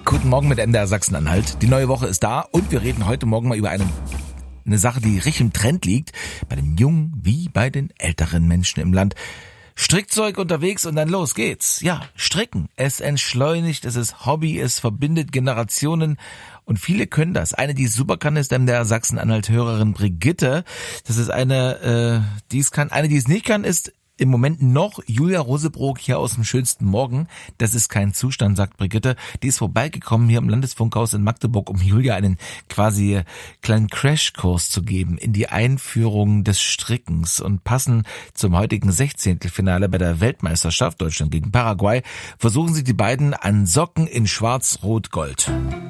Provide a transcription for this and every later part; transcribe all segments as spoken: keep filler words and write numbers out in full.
Guten Morgen mit M D R Sachsen-Anhalt. Die neue Woche ist da und wir reden heute Morgen mal über eine, eine Sache, die richtig im Trend liegt. Bei den jungen wie bei den älteren Menschen im Land. Strickzeug unterwegs und dann los geht's. Ja, Stricken. Es entschleunigt, es ist Hobby, es verbindet Generationen und viele können das. Eine, die es super kann, ist M D R Sachsen-Anhalt-Hörerin Brigitte. Das ist eine, äh, die es kann. Eine, die es nicht kann, ist im Moment noch Julia Rosebrook hier aus dem schönsten Morgen. Das ist kein Zustand, sagt Brigitte. Die ist vorbeigekommen hier im Landesfunkhaus in Magdeburg, um Julia einen quasi kleinen Crashkurs zu geben in die Einführung des Strickens. Und passend zum heutigen Sechzehntelfinale bei der Weltmeisterschaft Deutschland gegen Paraguay versuchen sich die beiden an Socken in Schwarz-Rot-Gold.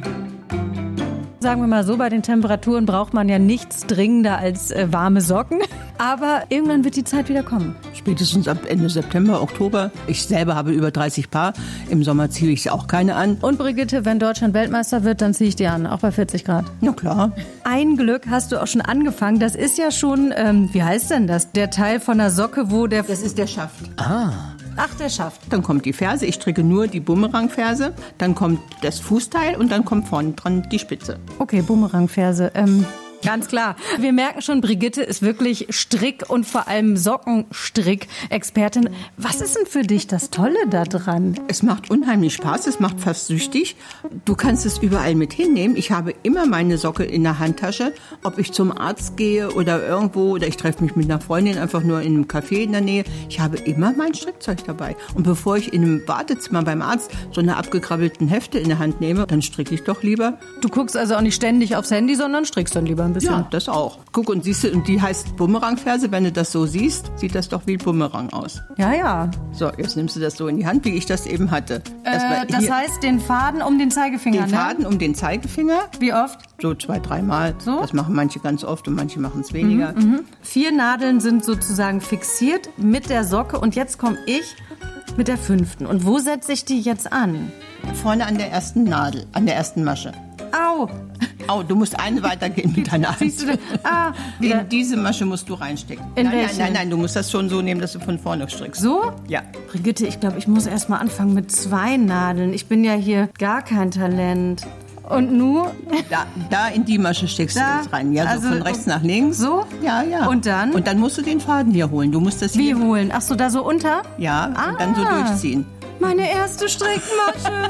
Sagen wir mal so, bei den Temperaturen braucht man ja nichts dringender als äh, warme Socken. Aber irgendwann wird die Zeit wieder kommen. Spätestens ab Ende September, Oktober. Ich selber habe über dreißig Paar. Im Sommer ziehe ich auch keine an. Und Brigitte, wenn Deutschland Weltmeister wird, dann ziehe ich die an, auch bei vierzig Grad. Na klar. Ein Glück hast du auch schon angefangen. Das ist ja schon, ähm, wie heißt denn das? Der Teil von der Socke, wo der... Das ist der Schaft. Ah. Ach, der Schaft. Dann kommt die Ferse. Ich stricke nur die Bumerangferse. Dann kommt das Fußteil und dann kommt vorne dran die Spitze. Okay, Bumerangferse. Ähm... Ganz klar. Wir merken schon, Brigitte ist wirklich Strick- und vor allem Sockenstrick-Expertin. Was ist denn für dich das Tolle da dran? Es macht unheimlich Spaß, es macht fast süchtig. Du kannst es überall mit hinnehmen. Ich habe immer meine Socke in der Handtasche, ob ich zum Arzt gehe oder irgendwo, oder ich treffe mich mit einer Freundin einfach nur in einem Café in der Nähe. Ich habe immer mein Strickzeug dabei. Und bevor ich in einem Wartezimmer beim Arzt so eine abgekrabbelten Hefte in der Hand nehme, dann stricke ich doch lieber. Du guckst also auch nicht ständig aufs Handy, sondern strickst dann lieber ein bisschen. Ja, das auch. Guck, und siehst du, und die heißt Bumerangferse. Wenn du das so siehst, sieht das doch wie Bumerang aus. Ja, ja. So, jetzt nimmst du das so in die Hand, wie ich das eben hatte. Äh, das heißt, den Faden um den Zeigefinger, Den ne? Faden um den Zeigefinger. Wie oft? So zwei, dreimal. So? Das machen manche ganz oft und manche machen es weniger. Mhm, mhm. Vier Nadeln sind sozusagen fixiert mit der Socke und jetzt komme ich mit der fünften. Und wo setze ich die jetzt an? Vorne an der ersten Nadel, an der ersten Masche. Au! Au, du musst eine weitergehen mit deiner Hand. Siehst du denn? Ah, wieder. In diese Masche musst du reinstecken. In nein, welche? nein, nein, nein, du musst das schon so nehmen, dass du von vorne strickst. So? Ja. Brigitte, ich glaube, ich muss erst mal anfangen mit zwei Nadeln. Ich bin ja hier gar kein Talent. Und nur? Da, da in die Masche steckst Da? du jetzt rein. Ja, so Also, von rechts nach links. So? Ja, ja. Und dann? Und dann musst du den Faden hier holen. Du musst das Wie hier... holen? Ach so, da so unter? Ja, Ah. und dann so durchziehen. Meine erste Strickmasche.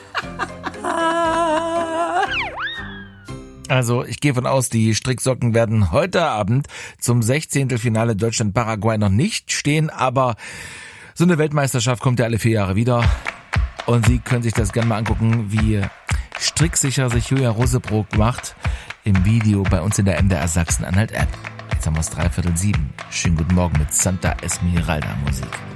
Also ich gehe von aus, die Stricksocken werden heute Abend zum Sechzehntelfinale Deutschland-Paraguay noch nicht stehen, aber so eine Weltmeisterschaft kommt ja alle vier Jahre wieder und Sie können sich das gerne mal angucken, wie stricksicher sich Julia Rosebrook macht im Video bei uns in der M D R Sachsen-Anhalt App. Jetzt haben wir es dreiviertel sieben. Schönen guten Morgen mit Santa Esmeralda Musik.